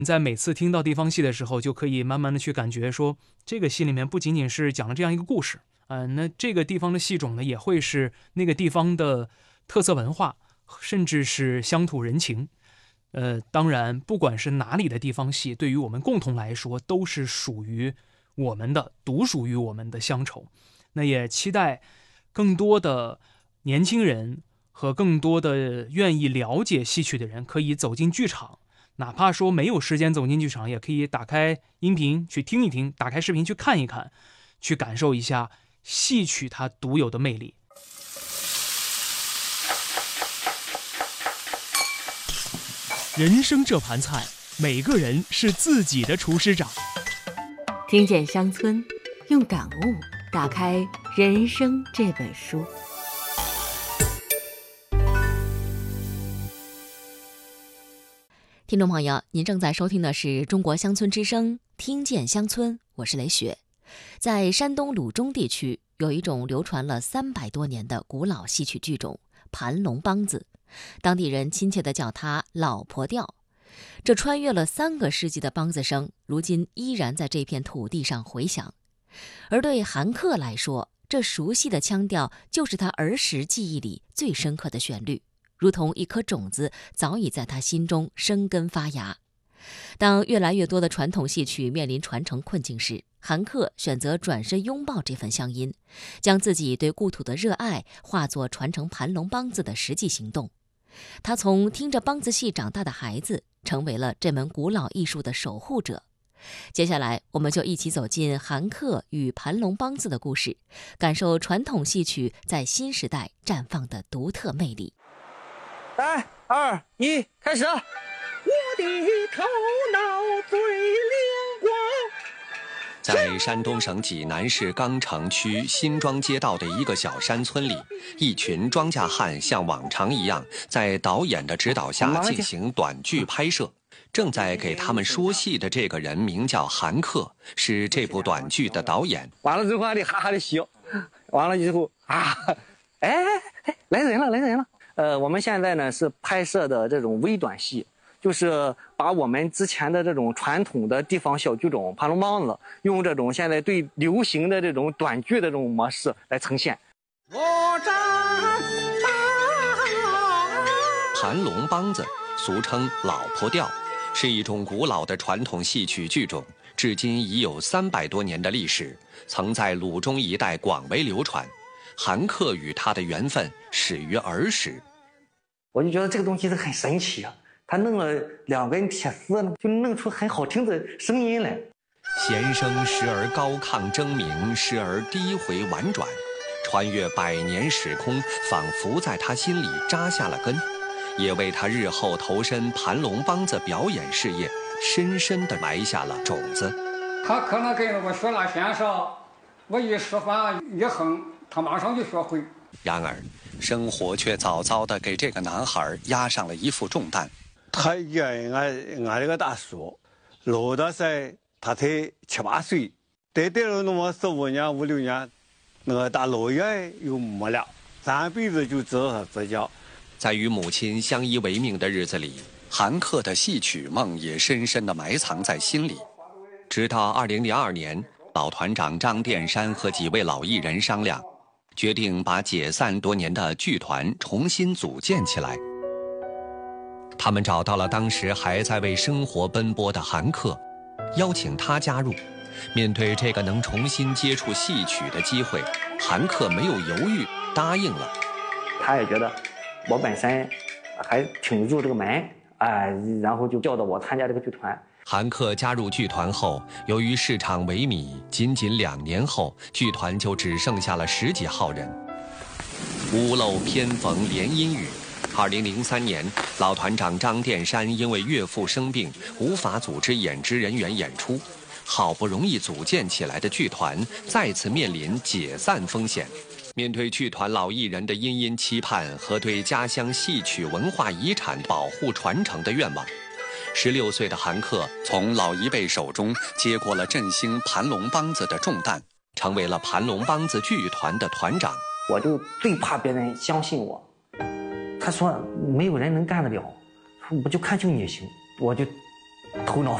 在每次听到地方戏的时候，就可以慢慢的去感觉说，这个戏里面不仅仅是讲了这样一个故事，那这个地方的戏种呢，也会是那个地方的特色文化，甚至是乡土人情。当然，不管是哪里的地方戏，对于我们共同来说，都是属于我们的，独属于我们的乡愁。那也期待更多的年轻人和更多的愿意了解戏曲的人，可以走进剧场。哪怕说没有时间走进剧场，也可以打开音频去听一听，打开视频去看一看，去感受一下戏曲它独有的魅力。 人生这盘菜，每个人是自己的厨师长。 听见乡村，用感悟打开人生这本书。 听众朋友，您正在收听的是中国乡村之声，听见乡村，我是雷雪。在山东鲁中地区，有一种流传了300多年的古老戏曲剧种——盘龙梆子，当地人亲切地叫它老婆调。这穿越了3个世纪的梆子声，如今依然在这片土地上回响。而对韩克来说，这熟悉的腔调就是他儿时记忆里最深刻的旋律，如同一颗种子早已在他心中生根发芽。当越来越多的传统戏曲面临传承困境时，韩克选择转身拥抱这份乡音，将自己对故土的热爱化作传承盘龙梆子的实际行动。他从听着梆子戏长大的孩子，成为了这门古老艺术的守护者。接下来，我们就一起走进韩克与盘龙梆子的故事，感受传统戏曲在新时代绽放的独特魅力。 3、2、1，开始！我的头脑最灵光。 在山东省济南市钢城区新庄街道的一个小山村里，一群庄稼汉像往常一样，在导演的指导下进行短剧拍摄。正在给他们说戏的这个人名叫韩克，是这部短剧的导演。 完了之后还得哈哈的笑，完了之后啊，哎，来人了！我们现在呢是拍摄的这种微短戏，就是把我们之前的这种传统的地方小剧种盘龙梆子，用这种现在最流行的这种短剧的这种模式来呈现。 盘龙梆子俗称老婆调，是一种古老的传统戏曲剧种，至今已有300多年的历史，曾在鲁中一带广为流传。韩克与他的缘分始于儿时。 我就觉得这个东西是很神奇啊，他弄了2根铁丝呢，就弄出很好听的声音来。 弦声时而高亢狰鸣，时而低回婉转，穿越100年时空，仿佛在他心里扎下了根，也为他日后投身盘龙梆子表演事业深深地埋下了种子。 他可能跟我学了先生，我一示范一哼，他马上就学会。 然而生活却早早地给这个男孩压上了一副重担。 他原俺这个大叔老的时他才7、8岁，待了那么4、5年、5、6年，那个大老爷又没了，3辈子就知道他自教。 在与母亲相依为命的日子里，韩克的戏曲梦也深深地埋藏在心里。直到2002年，老团长张殿山和几位老艺人商量，决定把解散多年的剧团重新组建起来。他们找到了当时还在为生活奔波的韩克，邀请他加入。面对这个能重新接触戏曲的机会，韩克没有犹豫，答应了。 他也觉得我本身还挺入这个门，然后就叫到我参加这个剧团。 韩克加入剧团后，由于市场萎靡，仅2年后，剧团就只剩下了10几号人。屋漏偏逢连阴雨，2003年，老团长张殿山因为岳父生病，无法组织演职人员演出，好不容易组建起来的剧团再次面临解散风险。面对剧团老艺人的殷殷期盼和对家乡戏曲文化遗产保护传承的愿望，16岁的韩克从老一辈手中接过了振兴盘龙梆子的重担，成为了盘龙梆子剧团的团长。 我就最怕别人相信我，他说没有人能干得了，我就看就你行，我就头脑